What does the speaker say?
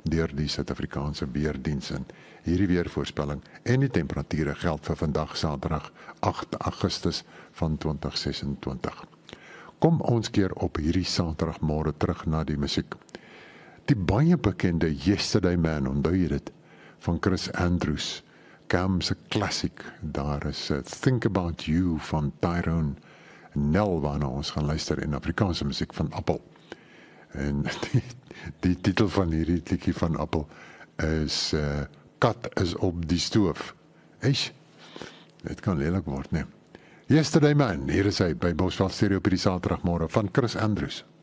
deur die Suid-Afrikaanse Weerdiens in. Hierdie weervoorspelling en die temperature geld vir vandag Saterdag 8 Augustus van 2026. Kom ons keer op hierdie Saterdagmôre terug na die musiek. Die baie bekende Yesterday Man, onthou jy dit, van Chris Andrews, Cam's 'n klassiek. Daar is Think About You van Tyrone Nel, waarna ons gaan luister in Afrikaanse musiek van Appel. En die titel van hierdie liedjie van Appel is Kat is op die stoof. Eish, dit kan lelik word, nee. Yesterday Man, hier is hy by Bosveld Stereo op die Saterdagmôre van Chris Andrews.